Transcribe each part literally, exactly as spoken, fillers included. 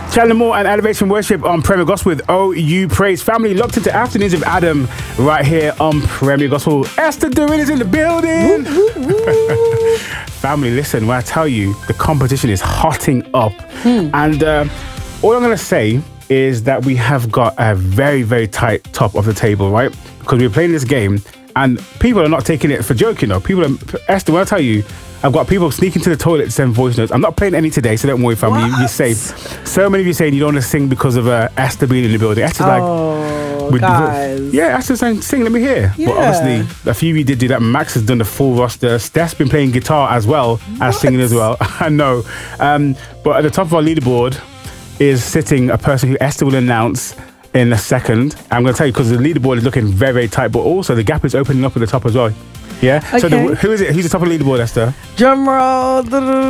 Chandler Moore and Elevation Worship on Premier Gospel with O U Praise. Family locked into Afternoons with Adam right here on Premier Gospel. Esther Durin is in the building. Woo, woo, woo. Family, listen, when I tell you the competition is hotting up. Hmm. And uh, all I'm going to say is that we have got a very, very tight top of the table, right? Because we're playing this game and people are not taking it for joke, you know. People are, Esther, when I tell you, I've got people sneaking to the toilet to send voice notes. I'm not playing any today, so don't worry, family. You, you're safe. So many of you saying you don't want to sing because of uh, Esther being in the building. Esther's oh, like, guys. yeah, Esther's saying, sing, let me hear. Yeah. But obviously, a few of you did do that. Max has done the full roster. Steph's been playing guitar as well what? as singing as well. I know. Um, but at the top of our leaderboard is sitting a person who Esther will announce in a second. I'm going to tell you because the leaderboard is looking very, very tight, but also the gap is opening up at the top as well. Yeah. Okay. So the, who is it? Who's the top of the leaderboard, Esther? Drum roll.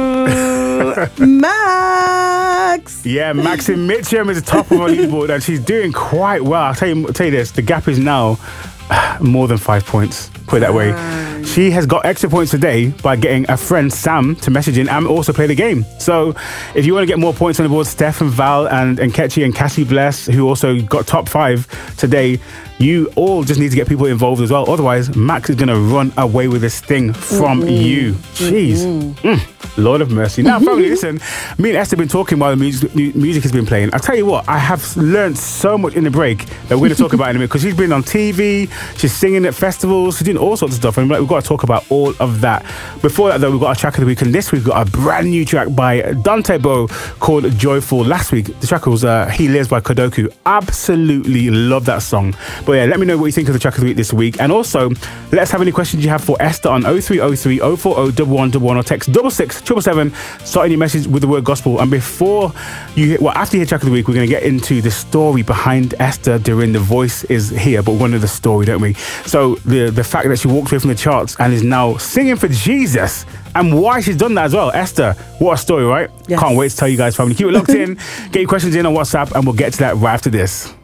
Max. Yeah, Maxine Mitchum is the top of our leaderboard, and she's doing quite well. I'll tell you, I'll tell you this: the gap is now more than five points. Put it that way. She has got extra points today by getting a friend Sam to message in and also play the game. So if you want to get more points on the board, Steph and Val and, and Ketchy and Cassie Bless, who also got top five today, you all just need to get people involved as well. Otherwise, Max is going to run away with this thing from mm-hmm. you. Jeez. Mm-hmm. Mm. Lord of mercy. Now, family, listen, me and Esther have been talking while the music, music has been playing. I'll tell you what, I have learned so much in the break that we're going to talk about in a minute because she's been on T V, she's singing at festivals, she's doing all sorts of stuff, and we've got to talk about all of that. Before that, though, we've got our track of the week, and this week we've got a brand new track by Dante Bowe called Joyful. Last week, the track was uh, He Lives by Kodoku. Absolutely love that song. But yeah, let me know what you think of the track of the week this week. And also, let us have any questions you have for Esther on oh three oh three oh four oh one one one one or text double six triple seven, starting your message with the word gospel. And before you hear, well, after you hear track of the week, we're going to get into the story behind Esther Durin. The voice is here, but one of the story, don't we? So the the fact that she walked away from the charts and is now singing for Jesus, and why she's done that as well. Esther, what a story, right? Yes. Can't wait to tell you guys, family. Keep it locked in. Get your questions in on WhatsApp, and we'll get to that right after this.